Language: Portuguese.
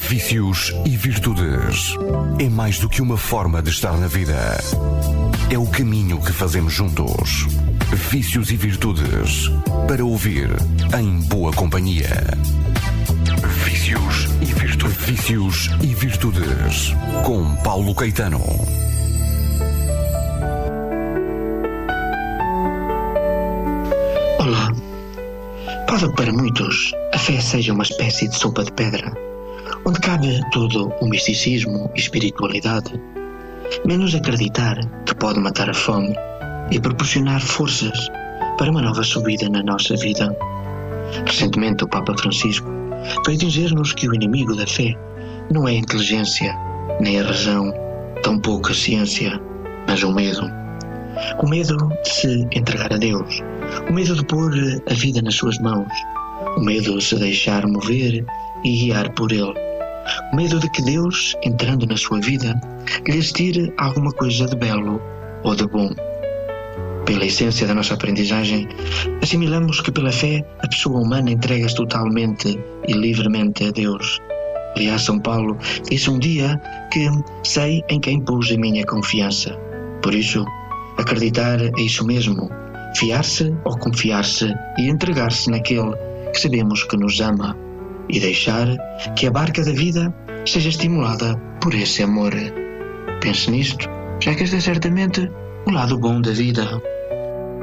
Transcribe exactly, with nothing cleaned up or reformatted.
Vícios e virtudes. É mais do que uma forma de estar na vida. É o caminho que fazemos juntos. Vícios e virtudes. Para ouvir em boa companhia. Vícios e virtudes. Vícios e virtudes. Com Paulo Caetano. Olá. Pode que para muitos a fé seja uma espécie de sopa de pedra, onde cabe todo o misticismo e espiritualidade, menos acreditar que pode matar a fome e proporcionar forças para uma nova subida na nossa vida. Recentemente o Papa Francisco veio dizer-nos que o inimigo da fé não é a inteligência, nem a razão, tampouco a ciência, mas o medo. O medo de se entregar a Deus, o medo de pôr a vida nas suas mãos, o medo de se deixar mover e guiar por Ele, o medo de que Deus, entrando na sua vida, lhes tire alguma coisa de belo ou de bom. Pela essência da nossa aprendizagem, assimilamos que pela fé a pessoa humana entrega-se totalmente e livremente a Deus. Aliás, São Paulo disse um dia que sei em quem pus a minha confiança. Por isso, acreditar é isso mesmo, fiar-se ou confiar-se e entregar-se naquele que sabemos que nos ama e deixar que a barca da vida seja estimulada por esse amor. Pense nisto, já que este é certamente o lado bom da vida.